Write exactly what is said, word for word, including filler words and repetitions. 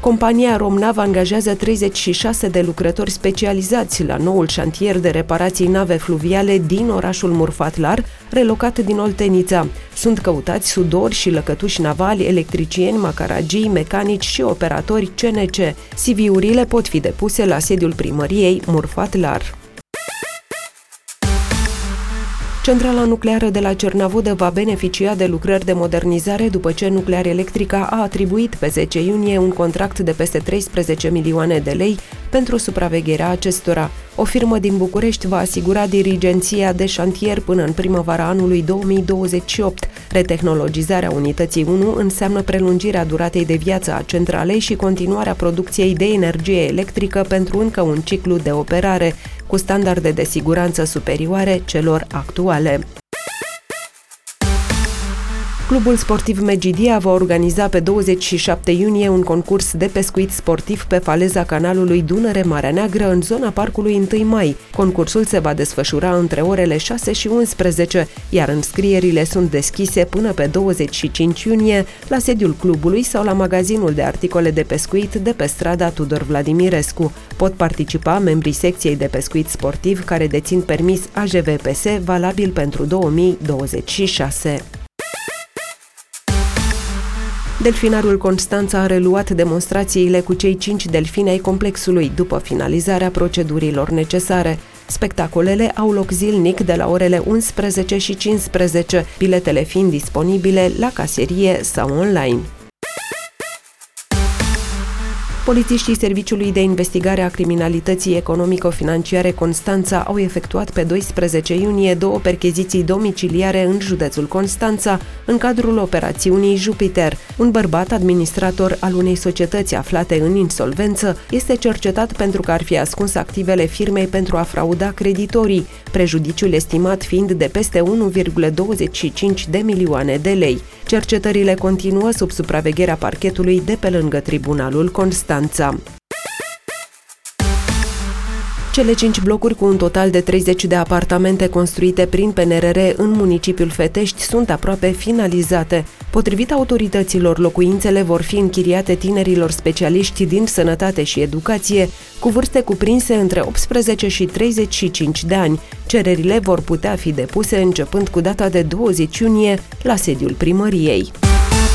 Compania Romnav angajează treizeci și șase de lucrători specializați la noul șantier de reparații nave fluviale din orașul Murfatlar, relocat din Oltenița. Sunt căutați sudori și lăcătuși navali, electricieni, macaragii, mecanici și operatori C N C. C V-urile pot fi depuse la sediul primăriei Murfatlar. Centrala nucleară de la Cernavodă va beneficia de lucrări de modernizare după ce Nuclearelectrica a atribuit pe zece iunie un contract de peste treisprezece milioane de lei pentru supravegherea acestora. O firmă din București va asigura dirigenția de șantier până în primăvara anului două mii douăzeci și opt. Retehnologizarea unității unu înseamnă prelungirea duratei de viață a centralei și continuarea producției de energie electrică pentru încă un ciclu de operare, cu standarde de siguranță superioare celor actuale. Clubul sportiv Megidia va organiza pe douăzeci și șapte iunie un concurs de pescuit sportiv pe faleza canalului Dunăre-Marea Neagră în zona parcului întâi mai. Concursul se va desfășura între orele șase și unsprezece, iar înscrierile sunt deschise până pe douăzeci și cinci iunie la sediul clubului sau la magazinul de articole de pescuit de pe strada Tudor Vladimirescu. Pot participa membrii secției de pescuit sportiv care dețin permis A J V P S valabil pentru două mii douăzeci și șase. Delfinarul Constanța a reluat demonstrațiile cu cei cinci delfini ai complexului după finalizarea procedurilor necesare. Spectacolele au loc zilnic de la orele unsprezece și cincisprezece, biletele fiind disponibile la caserie sau online. Polițiștii Serviciului de Investigare a Criminalității Economico-Financiare Constanța au efectuat pe doisprezece iunie două percheziții domiciliare în județul Constanța, în cadrul operațiunii Jupiter. Un bărbat administrator al unei societăți aflate în insolvență este cercetat pentru că ar fi ascuns activele firmei pentru a frauda creditorii, prejudiciul estimat fiind de peste unu virgulă douăzeci și cinci de milioane de lei. Cercetările continuă sub supravegherea parchetului de pe lângă Tribunalul Constanța. Cele cinci blocuri cu un total de treizeci de apartamente construite prin P N R R în municipiul Fetești sunt aproape finalizate. Potrivit autorităților, locuințele vor fi închiriate tinerilor specialiști din sănătate și educație, cu vârste cuprinse între optsprezece și treizeci și cinci de ani. Cererile vor putea fi depuse începând cu data de douăzeci iunie la sediul primăriei.